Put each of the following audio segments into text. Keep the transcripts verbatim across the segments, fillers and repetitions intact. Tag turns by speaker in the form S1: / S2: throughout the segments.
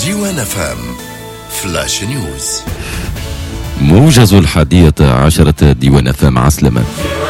S1: ديوان اف ام فلاش نيوز.
S2: موجز الحادية عشرة ديوان اف ام عسلمة.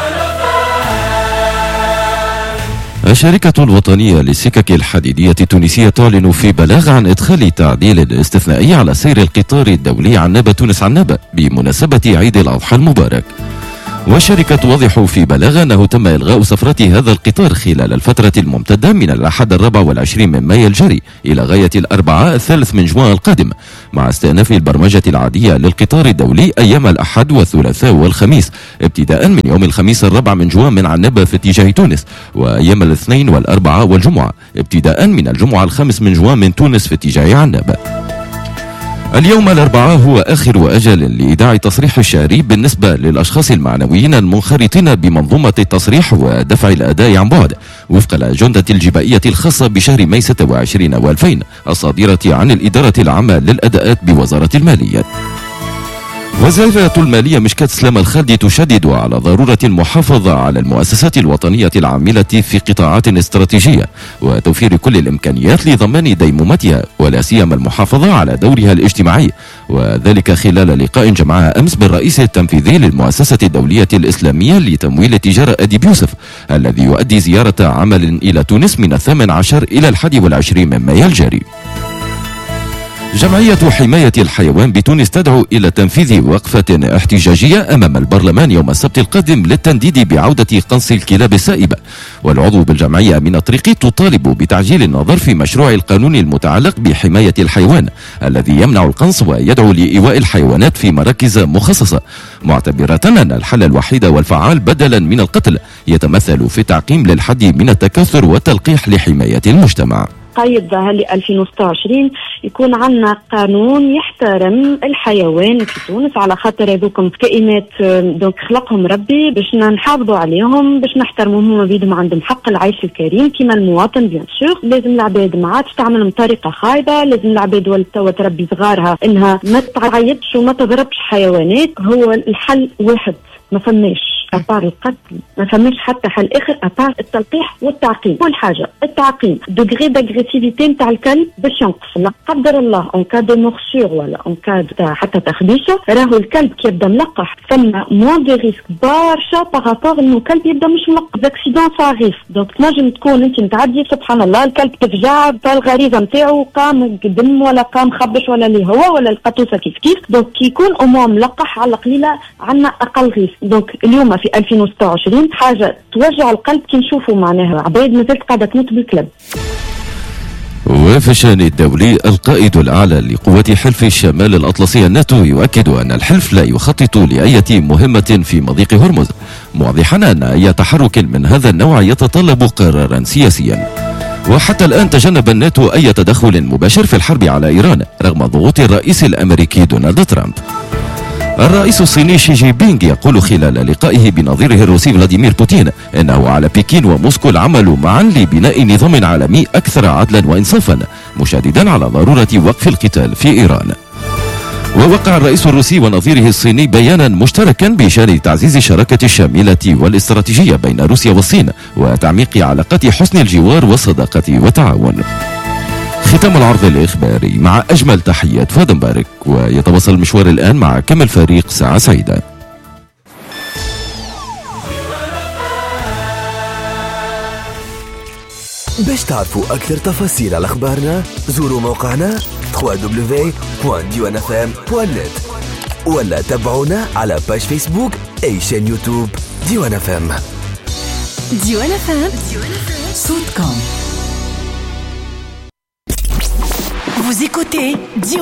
S2: الشركة الوطنية للسكك الحديدية التونسية تعلن في بلاغ عن إدخال تعديل استثنائي على سير القطار الدولي عنابة تونس عنابة بمناسبة عيد الأضحى المبارك. والشركة توضح في بلاغ أنه تم إلغاء سفرات هذا القطار خلال الفترة الممتدة من الأحد الرابع والعشرين من مايو الجاري إلى غاية الأربعاء الثالث من جوان القادم، مع استئناف البرمجة العادية للقطار الدولي أيام الأحد والثلاثاء والخميس ابتداء من يوم الخميس الرابع من جوان من عنابة في اتجاه تونس، وأيام الاثنين والأربعاء والجمعة ابتداء من الجمعة الخامس من جوان من تونس في اتجاه عنابة. اليوم الأربعاء هو آخر أجل لإيداع تصريح الشهري بالنسبة للأشخاص المعنويين المنخرطين بمنظومة التصريح ودفع الأداء عن بعد وفق الأجندة الجبائية الخاصة بشهر ماي ستة وعشرين وألفين الصادرة عن الإدارة العامة للأداءات بوزارة المالية. وزارة المالية مشكاة سلام الخالدي تشدد على ضرورة المحافظة على المؤسسات الوطنية العاملة في قطاعات استراتيجية وتوفير كل الإمكانيات لضمان ديمومتها ولا سيما المحافظة على دورها الاجتماعي، وذلك خلال لقاء جمعها أمس بالرئيس التنفيذي للمؤسسة الدولية الإسلامية لتمويل التجارة أديب يوسف الذي يؤدي زيارة عمل إلى تونس من الثامن عشر إلى الحادي والعشرين من مايو الجاري. جمعية حماية الحيوان بتونس تدعو إلى تنفيذ وقفة احتجاجية أمام البرلمان يوم السبت القادم للتنديد بعودة قنص الكلاب السائبة. والعضو بالجمعية من الطريق تطالب بتعجيل النظر في مشروع القانون المتعلق بحماية الحيوان الذي يمنع القنص ويدعو لإيواء الحيوانات في مراكز مخصصة، معتبرة أن الحل الوحيد والفعال بدلا من القتل يتمثل في تعقيم للحد من التكاثر والتلقيح لحماية المجتمع.
S3: قيد ل ألفين وستة وعشرين يكون عندنا قانون يحترم الحيوان في تونس، على خاطر هذوكم كائنات دونك خلقهم ربي باش نحافظوا عليهم، باش نحترموهم، هما بيدهم عندهم حق العيش الكريم كما المواطن. بيان سور لازم العباد ما عادش تعملهم بطريقه خايبه، لازم العباد والتوا تربي صغارها انها ما تعيطش وما تضربش حيوانات. هو الحل واحد، ما فماش أبار القتل، ما فماش حتى حل آخر أبار التلقيح والتعقيم. كل حاجة التعقيم دوغري داغريسيفيتي نتاع الكلب باش ينقص، لا قدر الله اون كا دو مورسور ولا اون كا حتى تخديشه، راهو الكلب كي يبدا ملقح ثم موان دو ريسك برشا بارابور انه الكلب يبدا مش ملقح. زاكسيدون صاريف دونك تنجم تكون انت متعدي سبحان الله الكلب تفجع بالغريزه نتاعو قام قدم ولا قام خبش ولا اللي هو ولا القطوسه كيف كيف، دونك كي يكون اومون ملقح على القليله عندنا اقل ريسك. دونك اليوم في ألفين وستة وعشرين حاجه توجع القلب كي نشوفوا معناها عباد مازالت قاعده تموت بالكلب.
S2: وفي الشأن الدولي القائد الأعلى لقوات حلف الشمال الأطلسي الناتو يؤكد أن الحلف لا يخطط لأي مهمة في مضيق هرمز، موضحا أن أي تحرك من هذا النوع يتطلب قرارا سياسيا. وحتى الآن تجنب الناتو أي تدخل مباشر في الحرب على إيران رغم ضغوط الرئيس الأمريكي دونالد ترامب. الرئيس الصيني شي جي بينغ يقول خلال لقائه بنظيره الروسي فلاديمير بوتين انه على بكين وموسكو العمل معا لبناء نظام عالمي اكثر عدلا وانصافا، مشددا على ضروره وقف القتال في ايران. ووقع الرئيس الروسي ونظيره الصيني بيانا مشتركا بشان تعزيز الشراكه الشامله والاستراتيجيه بين روسيا والصين وتعميق علاقات حسن الجوار والصداقه والتعاون. ختام العرض الإخباري مع أجمل تحيات فؤاد مبارك، ويتواصل المشوار الآن مع كمل فريق ساعة سعيدة.
S1: باش تعرفوا أكثر تفاصيل على أخبارنا زوروا موقعنا دبليو دبليو دبليو دوت ديوان اف ام دوت نت ولا تابعونا على باج فيسبوك أي شان يوتيوب ديوان اف ام.
S4: ديوان اف ام صوتكم. Vous écoutez